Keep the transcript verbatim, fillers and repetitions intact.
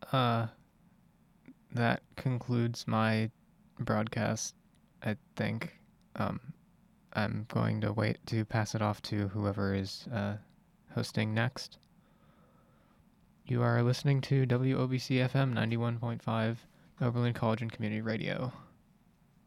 Uh, that concludes my broadcast, I think. Um, I'm going to wait to pass it off to whoever is uh, hosting next. You are listening to W O B C F M ninety-one point five, Oberlin College and Community Radio.